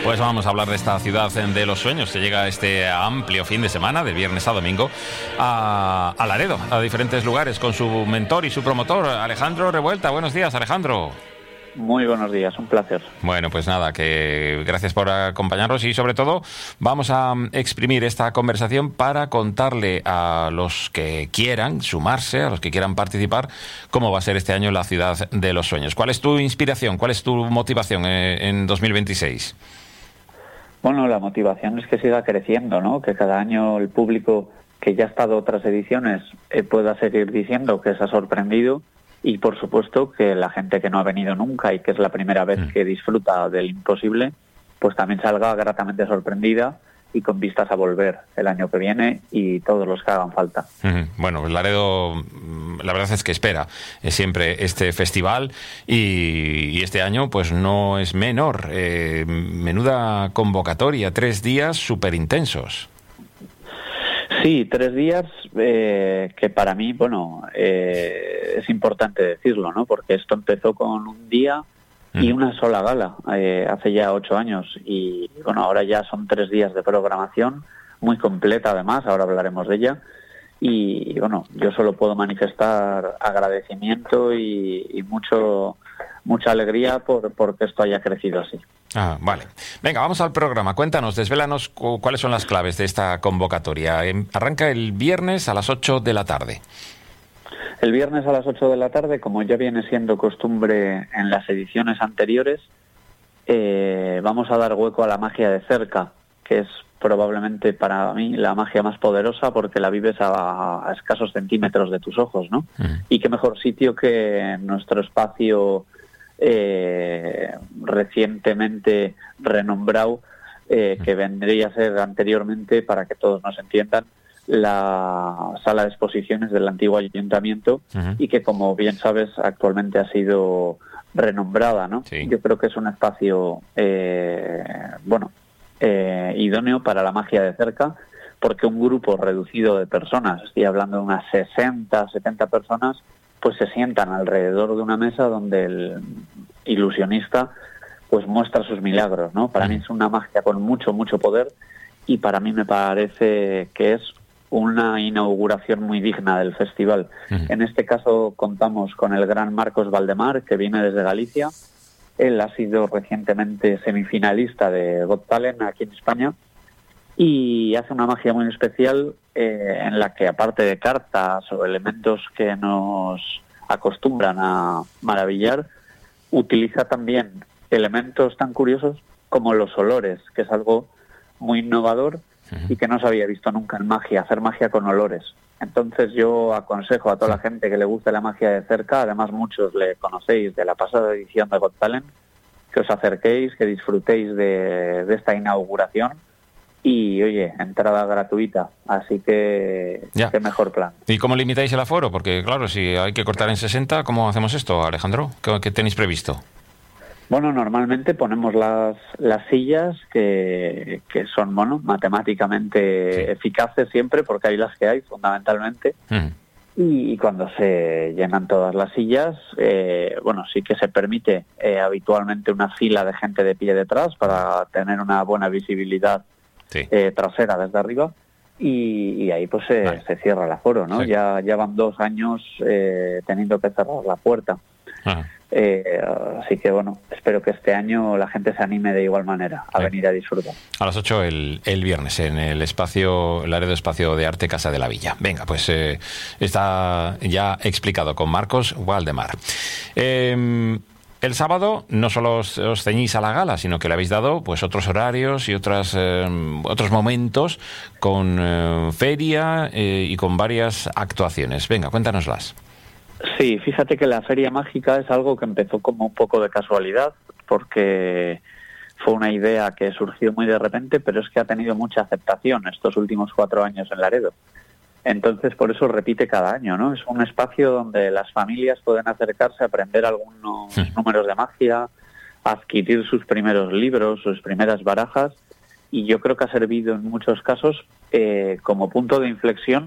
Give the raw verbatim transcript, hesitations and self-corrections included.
Pues vamos a hablar de esta ciudad de los sueños que llega este amplio fin de semana, de viernes a domingo, a, a Laredo, a diferentes lugares, con su mentor y su promotor, Alejandro Revuelta. Buenos días, Alejandro. Muy buenos días, un placer. Bueno, pues nada, que gracias por acompañarnos y sobre todo vamos a exprimir esta conversación para contarle a los que quieran sumarse, a los que quieran participar, cómo va a ser este año la ciudad de los sueños. ¿Cuál es tu inspiración? ¿Cuál es tu motivación en dos mil veintiséis? Bueno, la motivación es que siga creciendo, ¿no? Que cada año el público que ya ha estado otras ediciones eh, pueda seguir diciendo que se ha sorprendido. Y, por supuesto, que la gente que no ha venido nunca y que es la primera vez que disfruta del imposible, pues también salga gratamente sorprendida y con vistas a volver el año que viene y todos los que hagan falta. Bueno, pues Laredo, la verdad es que espera siempre este festival y, y este año pues no es menor. Eh, menuda convocatoria, tres días súper intensos. Sí, tres días eh, que para mí, bueno, eh, es importante decirlo, ¿no? Porque esto empezó con un día y una sola gala eh, hace ya ocho años y, bueno, ahora ya son tres días de programación muy completa además, ahora hablaremos de ella y, bueno, yo solo puedo manifestar agradecimiento y, y mucho mucha alegría por porque esto haya crecido así. Ah, vale. Venga, vamos al programa. Cuéntanos, desvélanos cu- cuáles son las claves de esta convocatoria. Arranca el viernes a las ocho de la tarde. El viernes a las ocho de la tarde, como ya viene siendo costumbre en las ediciones anteriores, eh, vamos a dar hueco a la magia de cerca, que es probablemente para mí la magia más poderosa porque la vives a, a escasos centímetros de tus ojos, ¿no? Mm. Y qué mejor sitio que nuestro espacio Eh, recientemente renombrado, eh, que vendría a ser anteriormente, para que todos nos entiendan, la sala de exposiciones del antiguo ayuntamiento, uh-huh. y que, como bien sabes, actualmente ha sido renombrada, ¿no? Sí. Yo creo que es un espacio eh, bueno eh, idóneo para la magia de cerca, porque un grupo reducido de personas, estoy hablando de unas sesenta, setenta personas, pues se sientan alrededor de una mesa donde el ilusionista pues muestra sus milagros, ¿no? Para mm. mí es una magia con mucho, mucho poder y para mí me parece que es una inauguración muy digna del festival. Mm. En este caso contamos con el gran Marcos Valdemar, que viene desde Galicia. Él ha sido recientemente semifinalista de Got Talent aquí en España y hace una magia muy especial eh, en la que, aparte de cartas o elementos que nos acostumbran a maravillar, utiliza también elementos tan curiosos como los olores, que es algo muy innovador y que no se había visto nunca en magia, hacer magia con olores. Entonces yo aconsejo a toda la gente que le guste la magia de cerca, además muchos le conocéis de la pasada edición de Got Talent, que os acerquéis, que disfrutéis de, de esta inauguración. Y, oye, entrada gratuita, así que ya. Qué mejor plan. ¿Y cómo limitáis el aforo? Porque, claro, si hay que cortar en sesenta, ¿cómo hacemos esto, Alejandro? ¿Qué, qué tenéis previsto? Bueno, normalmente ponemos las las sillas que, que son, bueno, matemáticamente sí. eficaces siempre, porque hay las que hay, fundamentalmente. Uh-huh. Y, y cuando se llenan todas las sillas, eh, bueno, sí que se permite eh, habitualmente una fila de gente de pie detrás para tener una buena visibilidad. Sí. Eh, trasera desde arriba y, y ahí pues se, vale. se cierra el aforo, ¿no? Sí. Ya, ya van dos años eh, teniendo que cerrar la puerta. Eh, así que bueno, espero que este año la gente se anime de igual manera a sí. venir a disfrutar. A las ocho el, el viernes en el espacio, el Laredo Espacio de Arte Casa de la Villa. Venga, pues eh, está ya explicado con Marcos Valdemar. Eh, El sábado no solo os, os ceñís a la gala, sino que le habéis dado pues otros horarios y otras eh, otros momentos con eh, feria eh, y con varias actuaciones. Venga, cuéntanoslas. Sí, fíjate que la Feria Mágica es algo que empezó como un poco de casualidad, porque fue una idea que surgió muy de repente, pero es que ha tenido mucha aceptación estos últimos cuatro años en Laredo. Entonces, por eso repite cada año, ¿no? Es un espacio donde las familias pueden acercarse a aprender algunos sí. números de magia, adquirir sus primeros libros, sus primeras barajas, y yo creo que ha servido en muchos casos eh, como punto de inflexión